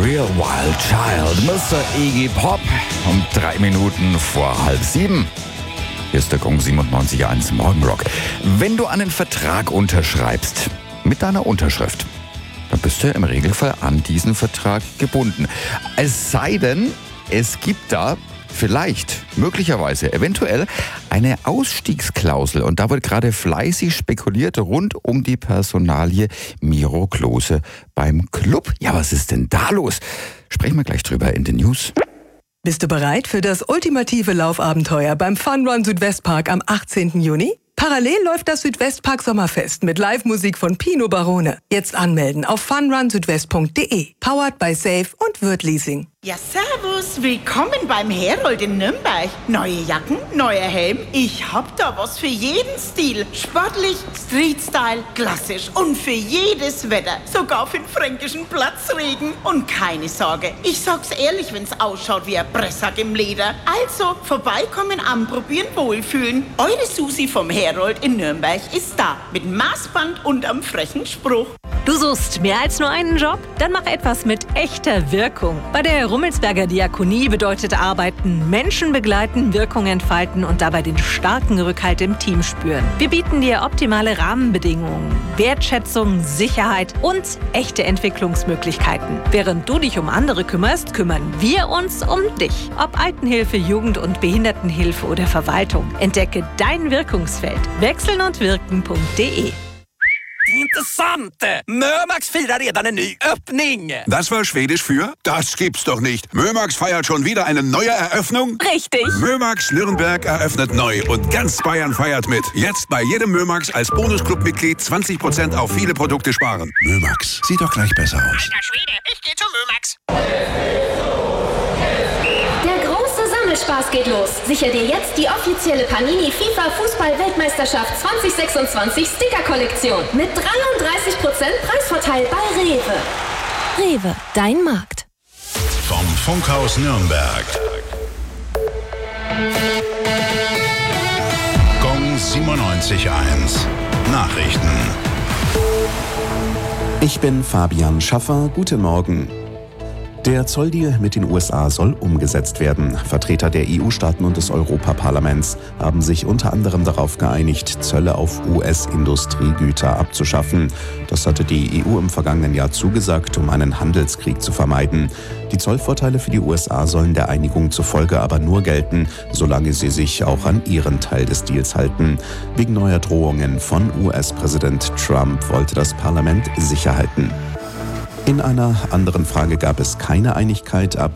Real Wild Child, Mr. Iggy Pop, um 3 Minuten vor 6:30. Hier ist der Gong 97.1 Morgenrock. Wenn du einen Vertrag unterschreibst, mit deiner Unterschrift, dann bist du im Regelfall an diesen Vertrag gebunden. Es sei denn, es gibt da vielleicht, möglicherweise, eventuell eine Ausstiegsklausel. Und da wird gerade fleißig spekuliert rund um die Personalie Miro Klose beim Club. Ja, was ist denn da los? Sprechen wir gleich drüber in den News. Bist du bereit für das ultimative Laufabenteuer beim Fun Run Südwestpark am 18. Juni? Parallel läuft das Südwestpark Sommerfest mit Live-Musik von Pino Barone. Jetzt anmelden auf funrunsüdwest.de. Powered by Safe und Würth Leasing. Ja, servus, willkommen beim Herold in Nürnberg. Neue Jacken, neuer Helm, ich hab da was für jeden Stil. Sportlich, Street-Style, klassisch und für jedes Wetter. Sogar für den fränkischen Platzregen. Und keine Sorge, ich sag's ehrlich, wenn's ausschaut wie ein Pressack im Leder. Also, vorbeikommen, anprobieren, wohlfühlen. Eure Susi vom Herold in Nürnberg ist da. Mit Maßband und am frechen Spruch. Du suchst mehr als nur einen Job? Dann mach etwas mit echter Wirkung. Bei der Rummelsberger Diakonie bedeutet Arbeiten Menschen begleiten, Wirkung entfalten und dabei den starken Rückhalt im Team spüren. Wir bieten dir optimale Rahmenbedingungen, Wertschätzung, Sicherheit und echte Entwicklungsmöglichkeiten. Während du dich um andere kümmerst, kümmern wir uns um dich. Ob Altenhilfe, Jugend- und Behindertenhilfe oder Verwaltung. Entdecke dein Wirkungsfeld. wechselnundwirken.de. Intressant! Mömax firar redan en ny öppning! Das war Schwedisch für? Das gibt's doch nicht. Mömax feiert schon wieder eine neue Eröffnung? Richtig! Mömax Nürnberg eröffnet neu und ganz Bayern feiert mit. Jetzt bei jedem Mömax als Bonusclub-Mitglied 20% auf viele Produkte sparen. Mömax, sieht doch gleich besser aus. Alter Schwede, ich geh zu Mömax! Spaß geht los. Sicher dir jetzt die offizielle Panini FIFA Fußball-Weltmeisterschaft 2026 Sticker-Kollektion mit 33% Preisvorteil bei Rewe. Rewe, dein Markt. Vom Funkhaus Nürnberg. Gong 97.1. Nachrichten. Ich bin Fabian Schaffer. Guten Morgen. Der Zolldeal mit den USA soll umgesetzt werden. Vertreter der EU-Staaten und des Europaparlaments haben sich unter anderem darauf geeinigt, Zölle auf US-Industriegüter abzuschaffen. Das hatte die EU im vergangenen Jahr zugesagt, um einen Handelskrieg zu vermeiden. Die Zollvorteile für die USA sollen der Einigung zufolge aber nur gelten, solange sie sich auch an ihren Teil des Deals halten. Wegen neuer Drohungen von US-Präsident Trump wollte das Parlament sicher halten. In einer anderen Frage gab es keine Einigkeit. Ab